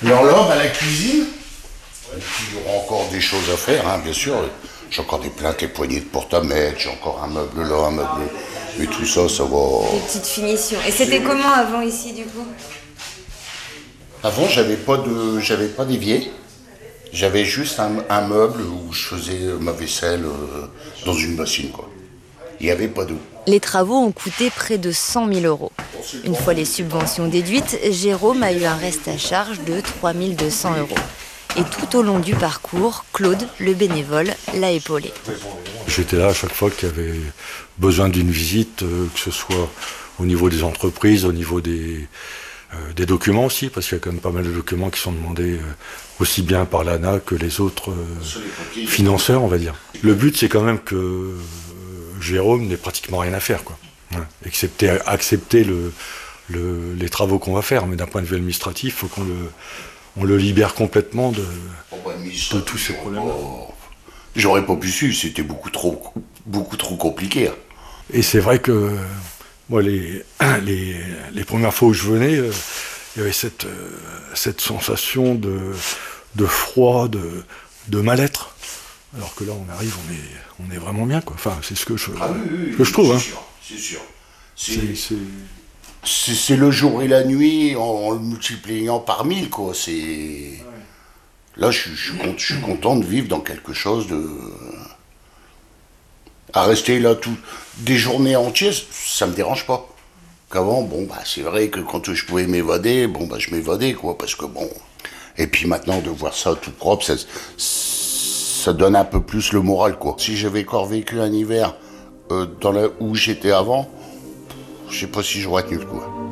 Alors là, la cuisine, il y aura encore des choses à faire, hein, bien sûr. J'ai encore des plaques et poignées de porte à mettre, j'ai encore un meuble là, un meuble... Et tout ça, ça va... Des petites finitions. Et c'était comment avant ici, du coup? Avant, j'avais pas d'évier. J'avais juste un meuble où je faisais ma vaisselle dans une bassine, quoi. Il n'y avait pas d'eau. Les travaux ont coûté près de 100 000 euros. Une fois les subventions déduites, Jérôme a eu un reste à charge de 3 200 euros. Et tout au long du parcours, Claude, le bénévole, l'a épaulé. J'étais là à chaque fois qu'il y avait besoin d'une visite, que ce soit au niveau des entreprises, au niveau des documents aussi, parce qu'il y a quand même pas mal de documents qui sont demandés aussi bien par l'ANA que les autres financeurs, on va dire. Le but, c'est quand même que Jérôme n'ait pratiquement rien à faire, quoi. Ouais. Accepter les travaux qu'on va faire, mais d'un point de vue administratif, il faut qu'on le libère complètement de tous ces problèmes. J'aurais pas pu suivre, c'était beaucoup trop compliqué. Et c'est vrai que moi, les premières fois où je venais, il y avait cette sensation de froid, de mal-être. Alors que là, on arrive, on est vraiment bien, quoi. Enfin, c'est ce que je trouve. C'est sûr. C'est le jour et la nuit en le multipliant par 1000, quoi. Là, je suis content de vivre dans quelque chose de... À rester là des journées entières, ça me dérange pas. Qu'avant, c'est vrai que quand je pouvais m'évader, je m'évadais, quoi, parce que bon... Et puis maintenant, de voir ça tout propre, ça donne un peu plus le moral, quoi. Si j'avais encore vécu un hiver où j'étais avant, je sais pas si j'aurais tenu le coup.